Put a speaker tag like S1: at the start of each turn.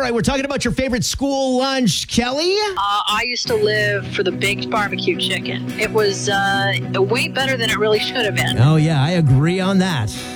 S1: right, we're talking about your favorite school lunch, Kelly.
S2: I used to live for the baked barbecue chicken. It was way better than it really should have been.
S1: Oh, yeah, I agree on that.